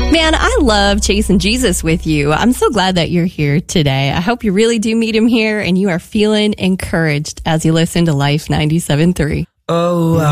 Man, I love chasing Jesus with you. I'm so glad that you're here today. I hope you really do meet him here and you are feeling encouraged as you listen to Life 97.3. Oh,